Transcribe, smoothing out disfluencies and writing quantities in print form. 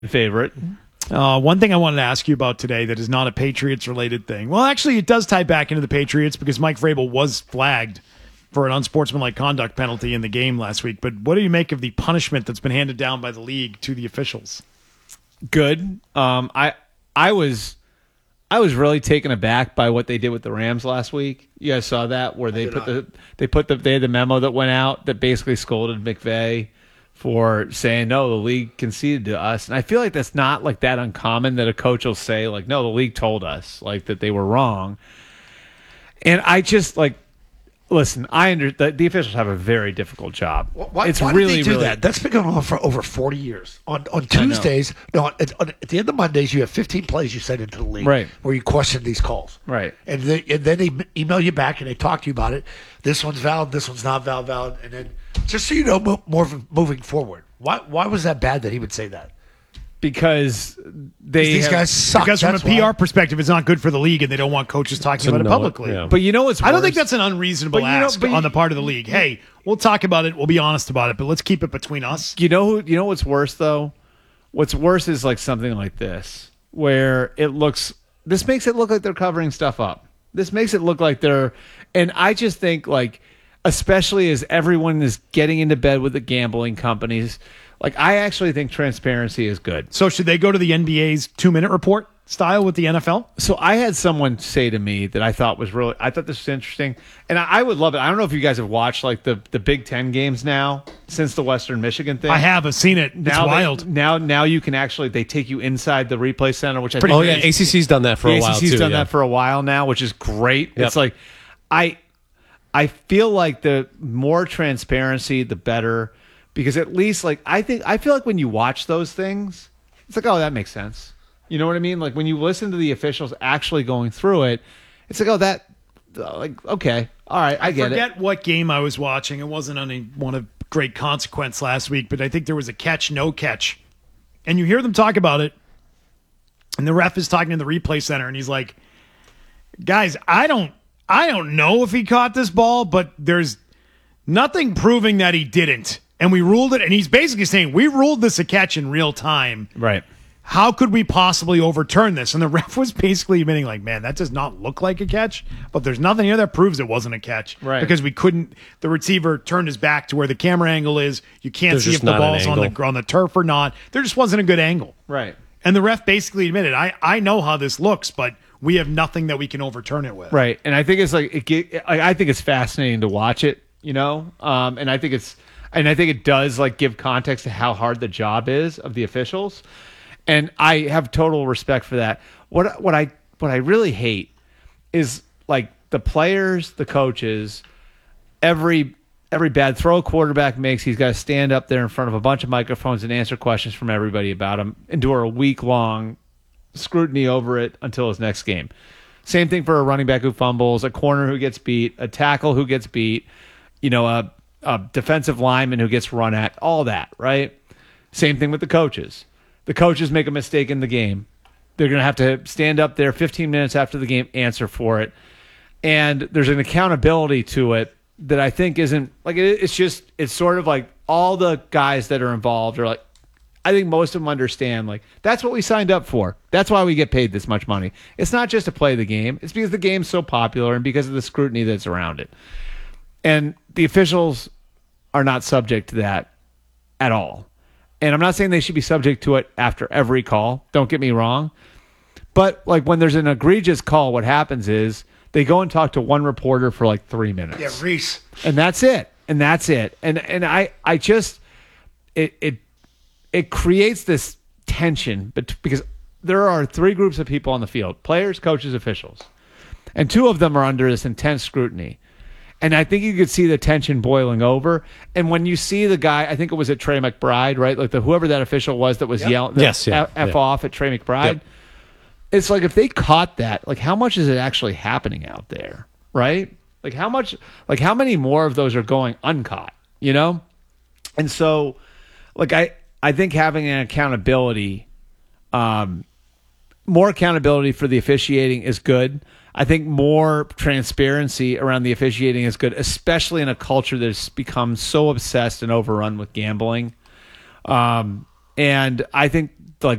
favorite. One thing I wanted to ask you about today that is not a Patriots-related thing. Well, actually, it does tie back into the Patriots because Mike Vrabel was flagged for an unsportsmanlike conduct penalty in the game last week. But what do you make of the punishment that's been handed down by the league to the officials? Good. I was really taken aback by what they did with the Rams last week. You guys saw that where they had the memo that went out that basically scolded McVay for saying, no, the league conceded to us. And I feel like that's not like that uncommon that a coach will say, like, no, the league told us like that they were wrong. And I just like, listen, the officials have a very difficult job. Why did they do that? That's been going on for over 40 years. On Tuesdays, at the end of Mondays, you have 15 plays you send into the league where you question these calls. Right. And then they email you back and they talk to you about it. This one's valid, this one's not valid. And then just so you know more moving forward. Why was that bad that he would say that? Because these guys suck. Because from a PR perspective, it's not good for the league, and they don't want coaches talking about it publicly. Yeah. But you know what's worse? I don't think that's an unreasonable ask on the part of the league. Hey, we'll talk about it. We'll be honest about it, but let's keep it between us. You know what's worse though? What's worse is like something like this, where this makes it look like they're covering stuff up. This makes it look like and I just think like, especially as everyone is getting into bed with the gambling companies. Like, I actually think transparency is good. So should they go to the NBA's 2-minute report style with the NFL? So I had someone say to me that I thought this was interesting, and I would love it. I don't know if you guys have watched like the Big Ten games now since the Western Michigan thing. I have. I've seen it. It's wild. Now you can actually, they take you inside the replay center, which I think ACC's done that for a while too. ACC's done that for a while now, which is great. Yep. It's like, I feel like the more transparency, the better. Because at least, like, I feel like when you watch those things, it's like, oh, that makes sense. You know what I mean? Like, when you listen to the officials actually going through it, it's like, oh, that, like, okay, all right, I get it. I forget what game I was watching. It wasn't on one of great consequence last week, but I think there was a catch, no catch. And you hear them talk about it, and the ref is talking in the replay center, and he's like, guys, I don't know if he caught this ball, but there's nothing proving that he didn't. And we ruled it, and he's basically saying, we ruled this a catch in real time. Right. How could we possibly overturn this? And the ref was basically admitting, like, man, that does not look like a catch, but there's nothing here that proves it wasn't a catch. Right. Because the receiver turned his back to where the camera angle is. You can't see if the ball's on the turf or not. There just wasn't a good angle. Right. And the ref basically admitted, I know how this looks, but we have nothing that we can overturn it with. Right. And I think it's like, I think it's fascinating to watch it, you know? And I think it does like give context to how hard the job is of the officials. And I have total respect for that. What I really hate is like the players, the coaches, every bad throw a quarterback makes, he's got to stand up there in front of a bunch of microphones and answer questions from everybody about him, endure a week-long scrutiny over it until his next game. Same thing for a running back who fumbles, a corner who gets beat, a tackle who gets beat, a defensive lineman who gets run at, all that, right? Same thing with the coaches. The coaches make a mistake in the game. They're going to have to stand up there 15 minutes after the game, answer for it. And there's an accountability to it that I think isn't, like, it's sort of like all the guys that are involved are like, I think most of them understand, like, that's what we signed up for. That's why we get paid this much money. It's not just to play the game. It's because the game's so popular and because of the scrutiny that's around it. And the officials are not subject to that at all. And I'm not saying they should be subject to it after every call. Don't get me wrong. But like when there's an egregious call, what happens is they go and talk to one reporter for like 3 minutes. Yeah, Reese. And that's it. And I just it creates this tension because there are 3 groups of people on the field: players, coaches, officials. And 2 of them are under this intense scrutiny. And I think you could see the tension boiling over. And when you see the guy, I think it was at Trey McBride, right? Like whoever that official was that was yelling F off at Trey McBride. Yep. It's like if they caught that, like how much is it actually happening out there, right? Like how many more of those are going uncaught, you know? And so like I think having an accountability, more accountability for the officiating is good. I think more transparency around the officiating is good, especially in a culture that's become so obsessed and overrun with gambling. And I think